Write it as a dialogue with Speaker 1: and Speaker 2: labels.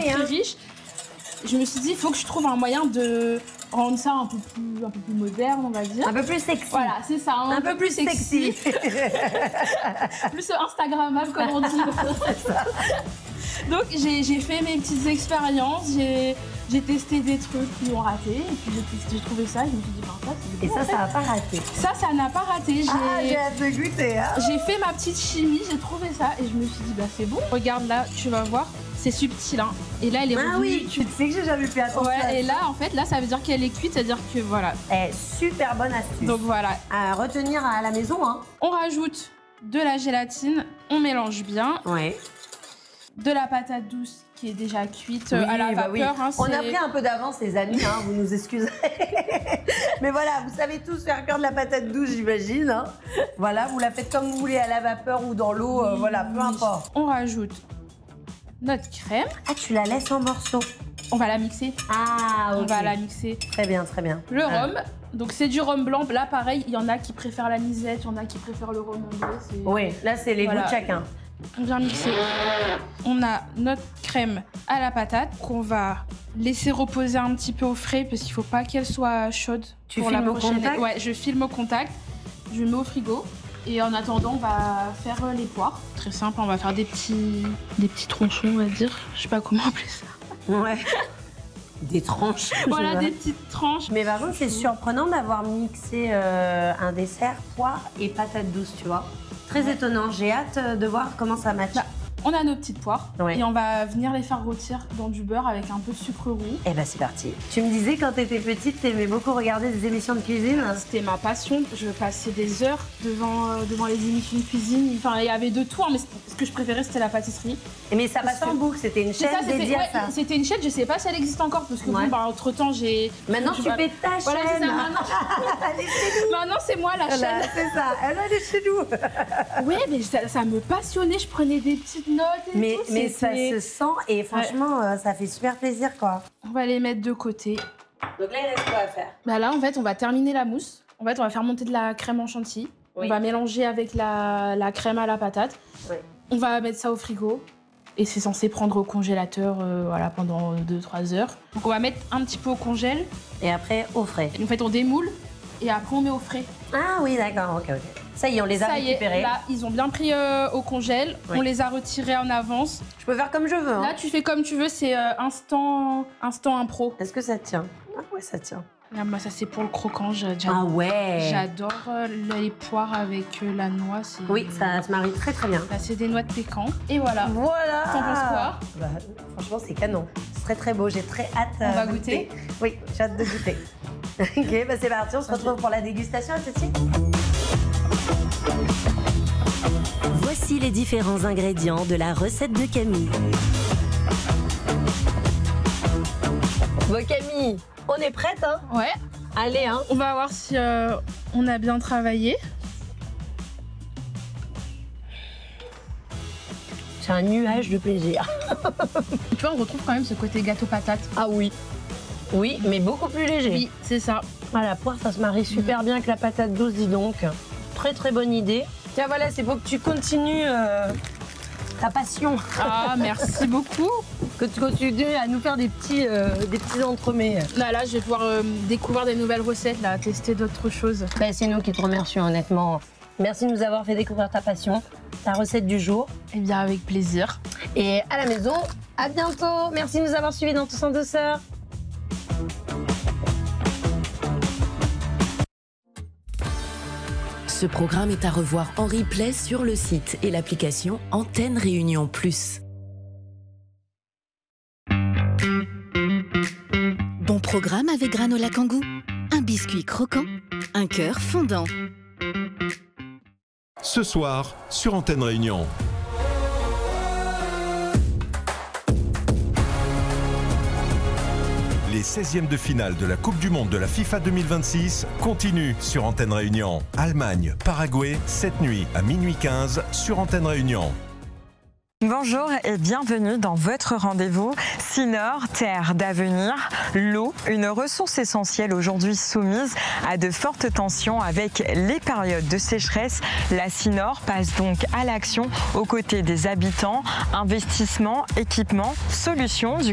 Speaker 1: très riche. Je me suis dit, il faut que je trouve un moyen de rendre ça un peu plus moderne, on va dire.
Speaker 2: Un peu plus sexy.
Speaker 1: Voilà, c'est ça.
Speaker 2: Un peu plus sexy.
Speaker 1: Plus Instagrammable, comme on dit. Donc, j'ai fait mes petites expériences, j'ai testé des trucs qui ont raté, et puis j'ai trouvé ça, et je me suis dit, ça, c'est bon.
Speaker 2: Et ça n'a pas raté.
Speaker 1: Ça n'a pas raté.
Speaker 2: J'ai hâte de goûter. Hein.
Speaker 1: J'ai fait ma petite chimie, j'ai trouvé ça, et je me suis dit, c'est bon. Regarde là, tu vas voir. C'est subtil, hein. Et là, elle est revenue.
Speaker 2: Ah oui, tu sais que j'ai jamais fait attention.
Speaker 1: Ouais, et là, en fait, là, ça veut dire qu'elle est cuite, c'est-à-dire que voilà.
Speaker 2: Super bonne astuce.
Speaker 1: Donc voilà.
Speaker 2: À retenir à la maison, hein.
Speaker 1: On rajoute de la gélatine, on mélange bien.
Speaker 2: Ouais.
Speaker 1: De la patate douce qui est déjà cuite à la vapeur.
Speaker 2: Oui.
Speaker 1: Hein,
Speaker 2: on a pris un peu d'avance, les amis, hein, vous nous excuserez. Mais voilà, vous savez tous faire cuire de la patate douce, j'imagine. Hein. Voilà, vous la faites comme vous voulez, à la vapeur ou dans l'eau, voilà, peu importe.
Speaker 1: On rajoute notre crème.
Speaker 2: Ah, tu la laisses en morceaux.
Speaker 1: On va la mixer.
Speaker 2: Ah, ok.
Speaker 1: On va la mixer.
Speaker 2: Très bien, très bien.
Speaker 1: Le rhum. Donc c'est du rhum blanc. Là, pareil, il y en a qui préfèrent la nisette, il y en a qui préfèrent le rhum anglais.
Speaker 2: Oui, là, c'est les goûts de chacun.
Speaker 1: On vient mixer. On a notre crème à la patate qu'on va laisser reposer un petit peu au frais parce qu'il ne faut pas qu'elle soit chaude.
Speaker 2: Tu
Speaker 1: pour
Speaker 2: filmes
Speaker 1: la
Speaker 2: au
Speaker 1: prochaine.
Speaker 2: contact ?
Speaker 1: Ouais, je filme au contact. Je mets au frigo. Et en attendant, on va faire les poires. Très simple, on va faire des petits tronçons, on va dire. Je sais pas comment appeler ça.
Speaker 2: Ouais. Des tranches.
Speaker 1: Voilà, des petites tranches.
Speaker 2: Mais par contre, c'est surprenant d'avoir mixé un dessert, poire et patate douce, tu vois. Très étonnant. J'ai hâte de voir comment ça match.
Speaker 1: On a nos petites poires et on va venir les faire rôtir dans du beurre avec un peu de sucre roux.
Speaker 2: Et ben c'est parti. Tu me disais quand t'étais petite, t'aimais beaucoup regarder des émissions de cuisine.
Speaker 1: C'était ma passion. Je passais des heures devant les émissions de cuisine. Enfin, il y avait de tout, mais ce que je préférais, c'était la pâtisserie.
Speaker 2: Mais ça passait en boucle, c'était une chaîne dédiée à ça.
Speaker 1: C'était une chaîne, je sais pas si elle existe encore, parce que entre-temps, j'ai...
Speaker 2: Maintenant, tu fais ta chaîne.
Speaker 1: Voilà, c'est ça, maintenant, c'est moi la chaîne.
Speaker 2: C'est ça, elle est chez nous.
Speaker 1: Oui, mais ça me passionnait, je prenais des petites notes et tout.
Speaker 2: Mais ça se sent et franchement, ça fait super plaisir, quoi.
Speaker 1: On va les mettre de côté.
Speaker 2: Donc là, il reste quoi à faire ?
Speaker 1: Bah là, en fait, on va terminer la mousse. En fait, on va faire monter de la crème en chantilly. Oui. On va mélanger avec la crème à la patate. Oui. On va mettre ça au frigo. Et c'est censé prendre au congélateur pendant 2-3 heures. Donc on va mettre un petit peu au congèle.
Speaker 2: Et après, au frais.
Speaker 1: Et en fait, on démoule et après, on met au frais.
Speaker 2: Ah oui, d'accord, ok. Ça y est, on les a récupérés.
Speaker 1: Là, ils ont bien pris au congèle. Oui. On les a retirés en avance.
Speaker 2: Je peux faire comme je veux. Hein.
Speaker 1: Là, tu fais comme tu veux, c'est instant impro.
Speaker 2: Est-ce que ça tient ? Ah ouais, ça tient.
Speaker 1: Là, moi, ça, c'est pour le croquant.
Speaker 2: Ah ouais.
Speaker 1: J'adore les poires avec la noix.
Speaker 2: Oui, ça se marie très très bien.
Speaker 1: Là, c'est des noix de pécan. Et voilà.
Speaker 2: Voilà.
Speaker 1: T'en penses quoi ?
Speaker 2: Bah, franchement, c'est canon. C'est très très beau. J'ai très hâte.
Speaker 1: On va goûter ?
Speaker 2: Oui, j'ai hâte de goûter. Ok, bah c'est parti. On se retrouve pour la dégustation. À tout de suite.
Speaker 3: Voici les différents ingrédients de la recette de Camille.
Speaker 2: Bon, Camille, on est prête, hein ?
Speaker 1: Ouais.
Speaker 2: Allez, hein.
Speaker 1: On va voir si on a bien travaillé.
Speaker 2: J'ai un nuage de plaisir.
Speaker 1: Tu vois, on retrouve quand même ce côté gâteau patate.
Speaker 2: Ah oui. Oui, mais beaucoup plus léger.
Speaker 1: Oui, c'est ça.
Speaker 2: Ah, la poire, ça se marie super bien avec la patate douce, dis donc. Très très bonne idée. Tiens, voilà, c'est pour que tu continues ta passion.
Speaker 1: Ah, merci beaucoup.
Speaker 2: Que tu continues à nous faire des petits entremets.
Speaker 1: Là, je vais pouvoir découvrir des nouvelles recettes, là, tester d'autres choses.
Speaker 2: Ben, c'est nous qui te remercions, honnêtement. Merci de nous avoir fait découvrir ta passion, ta recette du jour.
Speaker 1: Eh bien, avec plaisir.
Speaker 2: Et à la maison, à bientôt. Merci de nous avoir suivis dans Tous en douceur.
Speaker 3: Ce programme est à revoir en replay sur le site et l'application Antenne Réunion Plus. Bon programme avec Granola Kangoo. Un biscuit croquant, un cœur fondant.
Speaker 4: Ce soir, sur Antenne Réunion. Les 16e de finale de la Coupe du Monde de la FIFA 2026 continuent sur Antenne Réunion. Allemagne, Paraguay, cette nuit à minuit 15 sur Antenne Réunion.
Speaker 5: Bonjour et bienvenue dans votre rendez-vous Sinor, terre d'avenir. L'eau, une ressource essentielle aujourd'hui soumise à de fortes tensions avec les périodes de sécheresse. La Sinor passe donc à l'action aux côtés des habitants. Investissement, équipement, solutions du